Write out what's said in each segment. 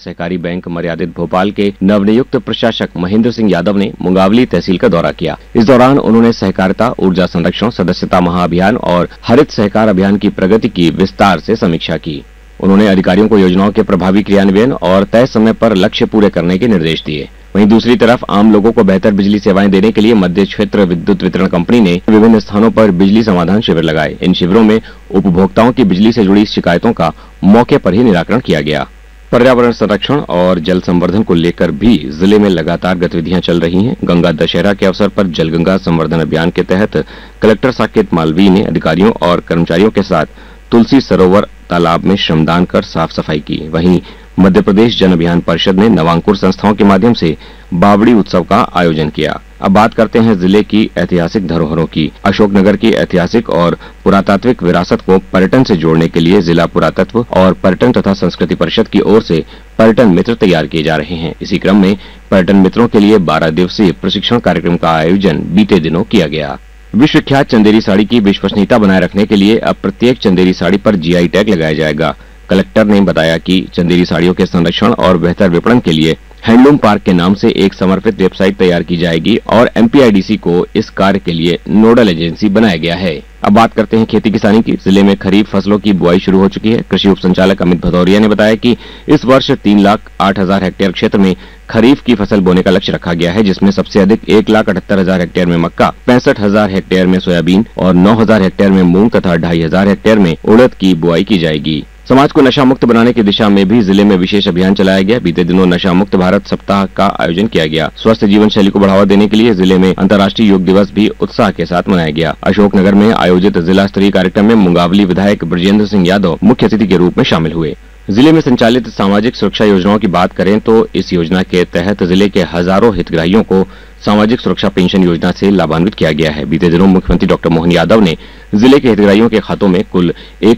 सहकारी बैंक मर्यादित भोपाल के नवनियुक्त प्रशासक महेंद्र सिंह यादव ने मुंगावली तहसील का दौरा किया। इस दौरान उन्होंने सहकारिता, ऊर्जा संरक्षण, सदस्यता महाअभियान और हरित सहकार अभियान की प्रगति की विस्तार से समीक्षा की। उन्होंने अधिकारियों को योजनाओं के प्रभावी क्रियान्वयन और तय समय पर लक्ष्य पूरे करने के निर्देश दिए। वहीं दूसरी तरफ आम लोगों को बेहतर बिजली सेवाएं देने के लिए मध्य क्षेत्र विद्युत वितरण कंपनी ने विभिन्न स्थानों पर बिजली समाधान शिविर लगाए। इन शिविरों में उपभोक्ताओं की बिजली से जुड़ी शिकायतों का मौके पर ही निराकरण किया गया। पर्यावरण संरक्षण और जल संवर्धन को लेकर भी जिले में लगातार गतिविधियां चल रही हैं। गंगा दशहरा के अवसर पर जलगंगा संवर्धन अभियान के तहत कलेक्टर साकेत मालवीय ने अधिकारियों और कर्मचारियों के साथ तुलसी सरोवर तालाब में श्रमदान कर साफ सफाई की। वहीं मध्य प्रदेश जन अभियान परिषद ने नवांकुर संस्थाओं के माध्यम से बावड़ी उत्सव का आयोजन किया। अब बात करते हैं जिले की ऐतिहासिक धरोहरों की। अशोकनगर की ऐतिहासिक और पुरातात्विक विरासत को पर्यटन से जोड़ने के लिए जिला पुरातत्व और पर्यटन तथा संस्कृति परिषद की ओर से पर्यटन मित्र तैयार किए जा रहे हैं। इसी क्रम में पर्यटन मित्रों के लिए 12 दिवसीय प्रशिक्षण कार्यक्रम का आयोजन बीते दिनों किया गया। विश्वख्यात चंदेरी साड़ी की विश्वसनीयता बनाए रखने के लिए अब प्रत्येक चंदेरी साड़ी पर जीआई टैग लगाया जाएगा। कलेक्टर ने बताया कि चंदेरी साड़ियों के संरक्षण और बेहतर विपणन के लिए हैंडलूम पार्क के नाम से एक समर्पित वेबसाइट तैयार की जाएगी और एमपीआईडीसी को इस कार्य के लिए नोडल एजेंसी बनाया गया है। अब बात करते हैं खेती किसानी की। जिले में खरीफ फसलों की बुआई शुरू हो चुकी है। कृषि उप संचालक अमित भदौरिया ने बताया कि इस वर्ष 3,08,000 हेक्टेयर क्षेत्र में खरीफ की फसल बोने का लक्ष्य रखा गया है, जिसमें सबसे अधिक 1,78,000 हेक्टेयर में मक्का, 65,000 हेक्टेयर में सोयाबीन और 9,000 हेक्टेयर में मूंग तथा 2,500 हेक्टेयर में उड़द की बुआई की जाएगी। समाज को नशा मुक्त बनाने की दिशा में भी जिले में विशेष अभियान चलाया गया। बीते दिनों नशा मुक्त भारत सप्ताह का आयोजन किया गया। स्वस्थ जीवन शैली को बढ़ावा देने के लिए जिले में अंतर्राष्ट्रीय योग दिवस भी उत्साह के साथ मनाया गया। अशोकनगर में आयोजित जिला स्तरीय कार्यक्रम में मुंगावली विधायक ब्रजेंद्र सिंह यादव मुख्य अतिथि के रूप में शामिल हुए। जिले में संचालित सामाजिक सुरक्षा योजनाओं की बात करें तो इस योजना के तहत जिले के हजारों हितग्राहियों को सामाजिक सुरक्षा पेंशन योजना से लाभान्वित किया गया है। बीते दिनों मुख्यमंत्री डॉक्टर मोहन यादव ने जिले के हितग्राहियों के खातों में कुल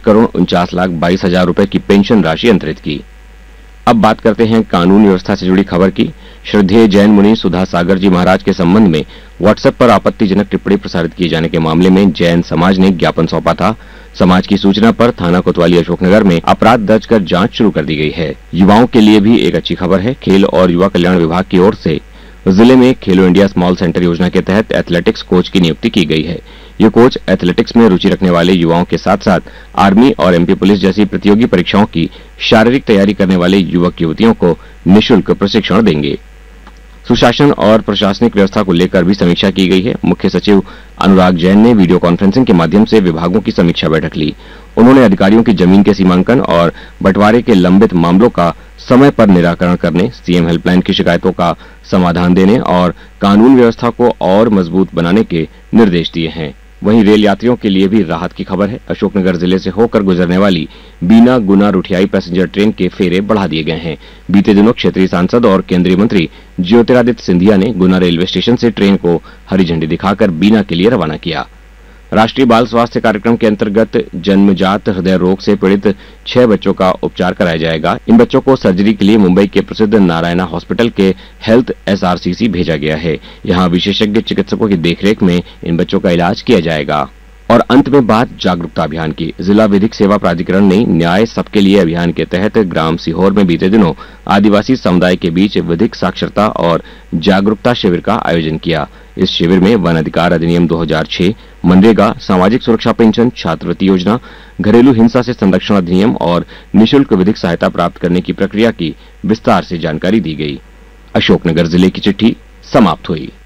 1,49,22,000 रुपए की पेंशन राशि अंतरित की। अब बात करते हैं कानून व्यवस्था से जुड़ी खबर की। श्रद्धेय जैन मुनि सुधा सागर जी महाराज के संबंध में व्हाट्सएप पर आपत्तिजनक टिप्पणी प्रसारित किए जाने के मामले में जैन समाज ने ज्ञापन सौंपा था। समाज की सूचना पर थाना कोतवाली अशोकनगर में अपराध दर्ज कर जांच शुरू कर दी गई है। युवाओं के लिए भी एक अच्छी खबर है। खेल और युवा कल्याण विभाग की ओर से जिले में खेलो इंडिया स्मॉल सेंटर योजना के तहत एथलेटिक्स कोच की नियुक्ति की गई है। ये कोच एथलेटिक्स में रुचि रखने वाले युवाओं के साथ साथ आर्मी और एमपी पुलिस जैसी प्रतियोगी परीक्षाओं की शारीरिक तैयारी करने वाले युवक युवतियों को निःशुल्क प्रशिक्षण देंगे। सुशासन और प्रशासनिक व्यवस्था को लेकर भी समीक्षा की गई है। मुख्य सचिव अनुराग जैन ने वीडियो कॉन्फ्रेंसिंग के माध्यम से विभागों की समीक्षा बैठक ली। उन्होंने अधिकारियों की जमीन के सीमांकन और बंटवारे के लंबित मामलों का समय पर निराकरण करने, सीएम हेल्पलाइन की शिकायतों का समाधान देने और कानून व्यवस्था को और मजबूत बनाने के निर्देश दिए हैं। वहीं रेल यात्रियों के लिए भी राहत की खबर है। अशोकनगर जिले से होकर गुजरने वाली बीना गुना रुठियाई पैसेंजर ट्रेन के फेरे बढ़ा दिए गए हैं। बीते दिनों क्षेत्रीय सांसद और केंद्रीय मंत्री ज्योतिरादित्य सिंधिया ने गुना रेलवे स्टेशन से ट्रेन को हरी झंडी दिखाकर बीना के लिए रवाना किया। राष्ट्रीय बाल स्वास्थ्य कार्यक्रम के अंतर्गत जन्मजात हृदय रोग से पीड़ित 6 बच्चों का उपचार कराया जाएगा। इन बच्चों को सर्जरी के लिए मुंबई के प्रसिद्ध नारायणा हॉस्पिटल के हेल्थ SRCC भेजा गया है। यहां विशेषज्ञ चिकित्सकों की देखरेख में इन बच्चों का इलाज किया जाएगा। और अंत में बात जागरूकता अभियान की। जिला विधिक सेवा प्राधिकरण ने न्याय सबके लिए अभियान के तहत ग्राम सीहोर में बीते दिनों आदिवासी समुदाय के बीच विधिक साक्षरता और जागरूकता शिविर का आयोजन किया। इस शिविर में वन अधिकार अधिनियम 2006, मनरेगा, सामाजिक सुरक्षा पेंशन, छात्रवृत्ति योजना, घरेलू हिंसा से संरक्षण अधिनियम और निःशुल्क विधिक सहायता प्राप्त करने की प्रक्रिया की विस्तार से जानकारी दी गई। अशोकनगर जिले की चिट्ठी समाप्त हुई।